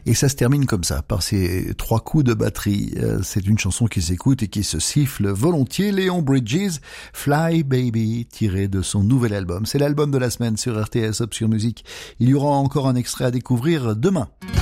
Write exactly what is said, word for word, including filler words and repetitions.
Et ça se termine comme ça, par ces trois coups de batterie. C'est une chanson qui s'écoute et qui se siffle volontiers. Léon Bridges, Fly Baby, tiré de son nouvel album. C'est l'album de la semaine sur R T S Option Musique. Il y aura encore un extrait à découvrir demain.